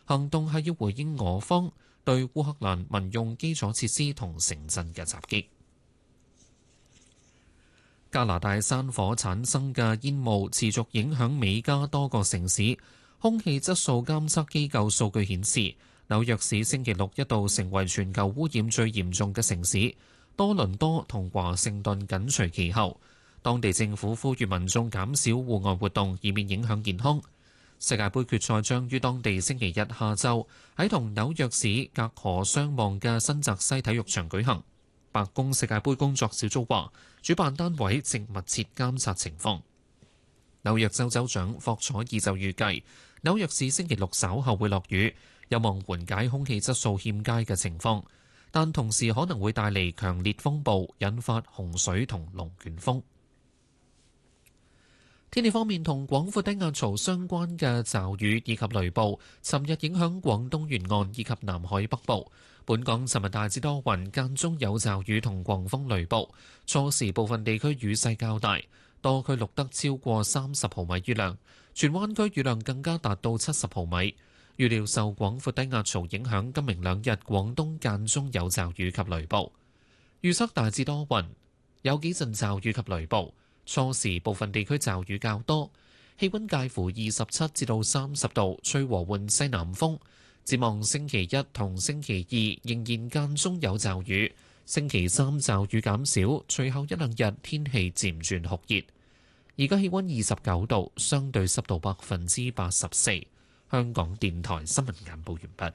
行動係要回應俄方對烏克蘭民用基礎設施同城鎮嘅襲擊。加拿大山火產生嘅煙霧持續影響美加多個城市，空氣質素監測機構數據顯示，紐約市星期六一度成為全球污染最嚴重嘅城市，多倫多同華盛頓緊隨其後。當地政府呼籲民眾減少戶外活動，以免影響健康。世界盃決賽將於當地星期日下晝喺同紐約市隔河相望嘅新澤西體育場舉行。白宮世界盃工作小組話，主辦單位正密切監察情況。紐約州州長霍楚爾就預計，紐約市星期六稍後會落雨，有望緩解空氣質素欠佳嘅情況，但同時可能會帶嚟強烈風暴，引發洪水同龍捲風。天氣方面，同廣闊低壓槽相關嘅驟雨以及雷暴，尋日影響廣東沿岸以及南海北部。本港尋日大致多雲，間中有驟雨同狂風雷暴，初時部分地區雨勢較大，多區錄得超過30毫米雨量，荃灣區雨量更加達到70毫米。預料受廣闊低壓槽影響，今明兩日廣東間中有驟雨及雷暴。預測大致多雲，有幾陣驟雨及雷暴，初時部分地區驟雨較多，氣溫介乎27至到30度，吹和緩西南風。展望星期一同星期二仍然間中有驟雨，星期三驟雨減少，隨後一兩日天氣漸轉酷熱。而家氣溫29度，相對濕度84%。香港電台新聞簡報完畢。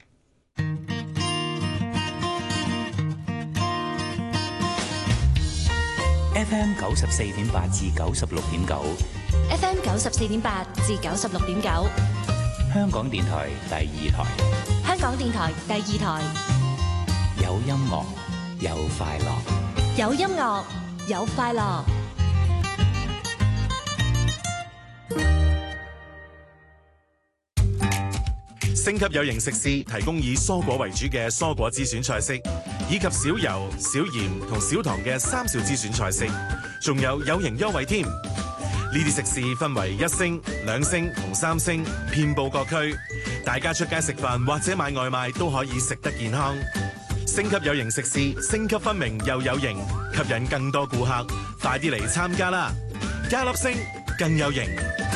FM 94.8至96.9 ，FM 94.8至96.9， 香港電台第二台。 香港電台第二台， 有音樂，有快樂， 有音樂，有快樂。 星級有型食肆提供以蔬果為主嘅蔬果之選菜式，以及少油、少鹽同少糖嘅三少之選菜式，仲有型優惠添。呢啲食肆分為1星、2星同3星，遍佈各區。大家出街食飯或者買外賣都可以食得健康。星級有型食肆，星級分明又有型，吸引更多顧客。快啲嚟參加啦！加粒星更有型。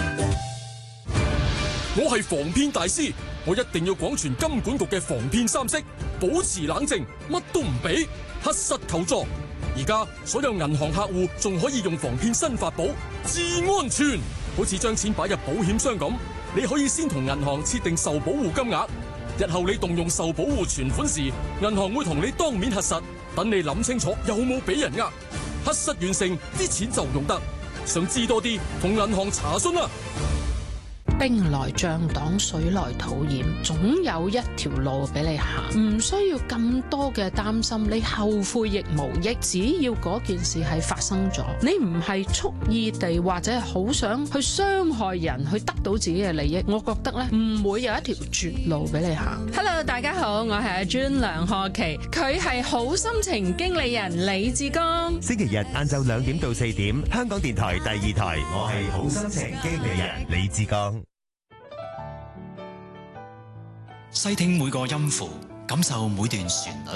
我係防騙大師，我一定要廣傳金管局嘅防騙3式，保持冷靜，乜都唔俾，核實求助。而家所有銀行客戶仲可以用防騙新法寶至安全，好似將錢擺入保險箱咁，你可以先同銀行設定受保護金額，日後你動用受保護存款時，銀行會同你當面核實，等你諗清楚有冇俾人呃，核實完成啲錢就用得。想知多啲，同銀行查詢啦。 兵來將擋，水來土掩，總有一條路俾你行，唔需要咁多嘅擔心，你後悔亦無益。只要嗰件事係發生咗，你唔係蓄意地或者係好想去傷害人，去得到自己嘅利益，我覺得咧唔會有一條絕路俾你行。Hello， 大家好，我係阿 Jun 梁賀琪，佢係好心情經理人李志剛。 星期日晏晝2點到4點，香港電台第二台，我係好心情經理人李志剛。 細聽每個音符，感受每段旋律，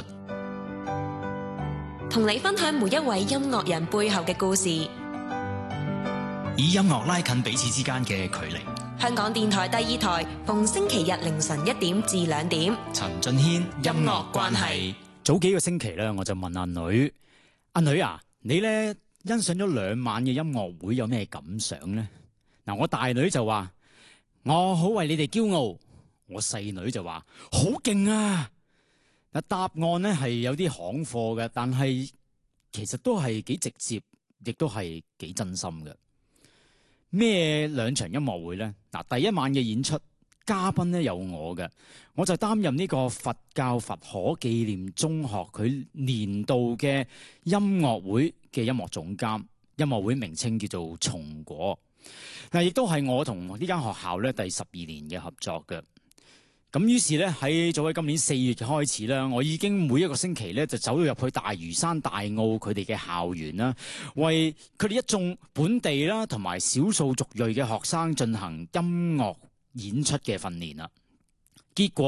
同你分享每一位音樂人背後嘅故事， 以音樂拉近彼此之間嘅距離。 香港電台第二台，逢星期日凌晨1點至2點。 陳俊軒音樂關係。 早幾個星期咧，我就問阿女：阿女啊，你咧欣賞咗2晚嘅音樂會有咩感想咧？嗱，我大女就話：我好為你哋驕傲。我細女就話好勁啊！嗱，答案咧係有啲行貨嘅，但係其實都係幾直接，亦都係幾真心嘅。咩2場音樂會咧？嗱，第一晚嘅演出嘉賓咧有我嘅，我就擔任呢個佛教佛可紀念中學佢年度嘅音樂會嘅音樂總監。音樂會名稱叫做松果，嗱，亦都係我同呢間學校咧第12年嘅合作嘅。咁於是咧喺早喺今年4月開始啦，我已經每一個星期咧就走咗入去大嶼山大澳佢哋嘅校園啦，為佢哋一眾本地啦同埋少數族裔嘅學生進行音樂演出嘅訓練啦。結果